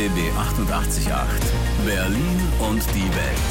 RBB 88.8 Berlin und die Welt.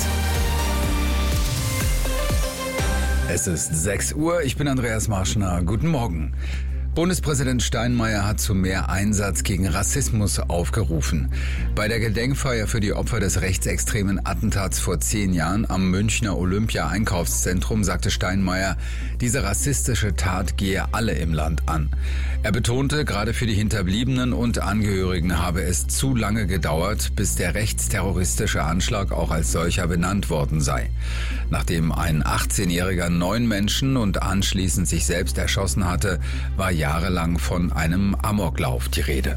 Es ist 6 Uhr, ich bin Andreas Marschner. Guten Morgen. Bundespräsident Steinmeier hat zu mehr Einsatz gegen Rassismus aufgerufen. Bei der Gedenkfeier für die Opfer des rechtsextremen Attentats vor 10 Jahren am Münchner Olympia-Einkaufszentrum sagte Steinmeier, diese rassistische Tat gehe alle im Land an. Er betonte, gerade für die Hinterbliebenen und Angehörigen habe es zu lange gedauert, bis der rechtsterroristische Anschlag auch als solcher benannt worden sei. Nachdem ein 18-Jähriger 9 Menschen und anschließend sich selbst erschossen hatte, war jahrelang von einem Amoklauf die Rede.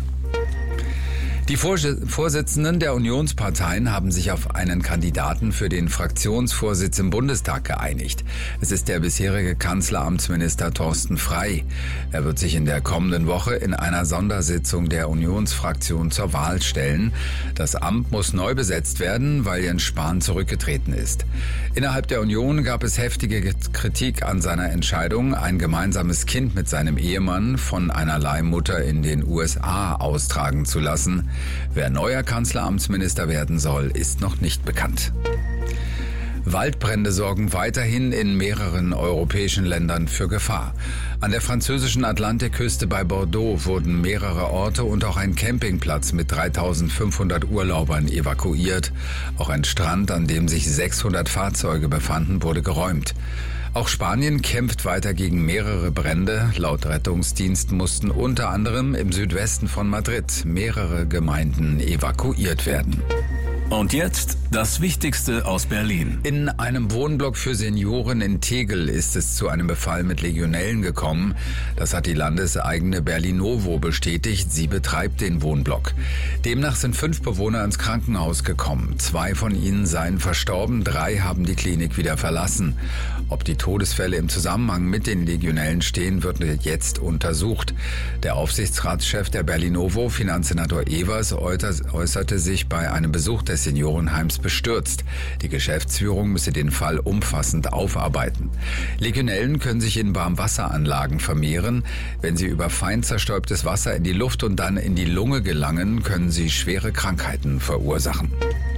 Die Vorsitzenden der Unionsparteien haben sich auf einen Kandidaten für den Fraktionsvorsitz im Bundestag geeinigt. Es ist der bisherige Kanzleramtsminister Thorsten Frey. Er wird sich in der kommenden Woche in einer Sondersitzung der Unionsfraktion zur Wahl stellen. Das Amt muss neu besetzt werden, weil Jens Spahn zurückgetreten ist. Innerhalb der Union gab es heftige Kritik an seiner Entscheidung, ein gemeinsames Kind mit seinem Ehemann von einer Leihmutter in den USA austragen zu lassen. Wer neuer Kanzleramtsminister werden soll, ist noch nicht bekannt. Waldbrände sorgen weiterhin in mehreren europäischen Ländern für Gefahr. An der französischen Atlantikküste bei Bordeaux wurden mehrere Orte und auch ein Campingplatz mit 3.500 Urlaubern evakuiert. Auch ein Strand, an dem sich 600 Fahrzeuge befanden, wurde geräumt. Auch Spanien kämpft weiter gegen mehrere Brände. Laut Rettungsdienst mussten unter anderem im Südwesten von Madrid mehrere Gemeinden evakuiert werden. Und jetzt das Wichtigste aus Berlin. In einem Wohnblock für Senioren in Tegel ist es zu einem Befall mit Legionellen gekommen. Das hat die landeseigene Berlinovo bestätigt. Sie betreibt den Wohnblock. Demnach sind 5 Bewohner ins Krankenhaus gekommen. 2 von ihnen seien verstorben, 3 haben die Klinik wieder verlassen. Ob die Todesfälle im Zusammenhang mit den Legionellen stehen, wird jetzt untersucht. Der Aufsichtsratschef der Berlinovo, Finanzsenator Evers, äußerte sich bei einem Besuch des Seniorenheims bestürzt. Die Geschäftsführung müsse den Fall umfassend aufarbeiten. Legionellen können sich in Warmwasseranlagen vermehren. Wenn sie über fein zerstäubtes Wasser in die Luft und dann in die Lunge gelangen, können sie schwere Krankheiten verursachen.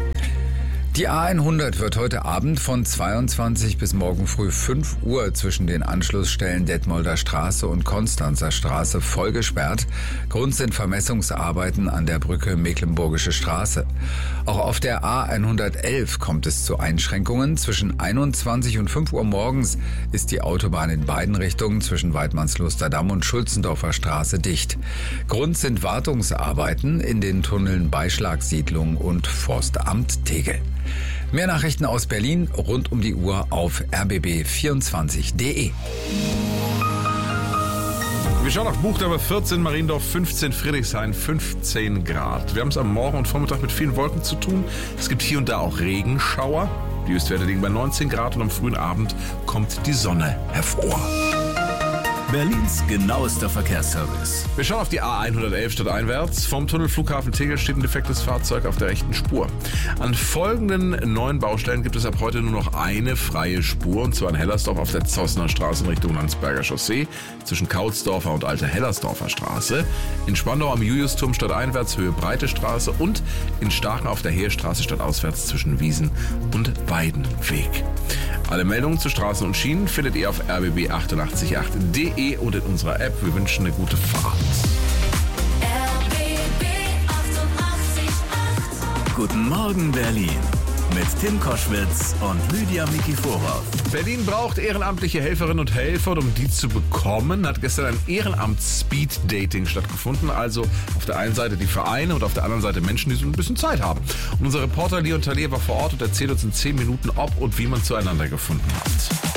Die A100 wird heute Abend von 22 bis morgen früh 5 Uhr zwischen den Anschlussstellen Detmolder Straße und Konstanzer Straße voll gesperrt. Grund sind Vermessungsarbeiten an der Brücke Mecklenburgische Straße. Auch auf der A111 kommt es zu Einschränkungen. Zwischen 21 und 5 Uhr morgens ist die Autobahn in beiden Richtungen zwischen Weidmannslusterdamm und Schulzendorfer Straße dicht. Grund sind Wartungsarbeiten in den Tunneln Beischlagsiedlung und Forstamt Tegel. Mehr Nachrichten aus Berlin rund um die Uhr auf rbb24.de. Wir schauen auf Buchdaber 14, Mariendorf 15, Friedrichshain 15 Grad. Wir haben es am Morgen und Vormittag mit vielen Wolken zu tun. Es gibt hier und da auch Regenschauer. Die Höchstwerte liegen bei 19 Grad und am frühen Abend kommt die Sonne hervor. Berlins genauester Verkehrsservice. Wir schauen auf die A111 stadteinwärts. Vom Tunnel Flughafen Tegel steht ein defektes Fahrzeug auf der rechten Spur. An folgenden 9 Baustellen gibt es ab heute nur noch eine freie Spur, und zwar in Hellersdorf auf der Zossner Straße in Richtung Landsberger Chaussee, zwischen Kautsdorfer und Alte Hellersdorfer Straße, in Spandau am Juliusturm stadteinwärts Höhe Breite Straße und in Staachen auf der Heerstraße stadtauswärts zwischen Wiesen und Weidenweg. Alle Meldungen zu Straßen und Schienen findet ihr auf rbb888.de und in unserer App. Wir wünschen eine gute Fahrt. RBB 88.8 Guten Morgen Berlin mit Tim Koschwitz und Lydia Mikiforov. Berlin braucht ehrenamtliche Helferinnen und Helfer, und um die zu bekommen, hat gestern ein Ehrenamts-Speed-Dating stattgefunden. Also auf der einen Seite die Vereine und auf der anderen Seite Menschen, die so ein bisschen Zeit haben. Und unser Reporter Leon Thaler war vor Ort und erzählt uns in 10 Minuten, ob und wie man zueinander gefunden hat.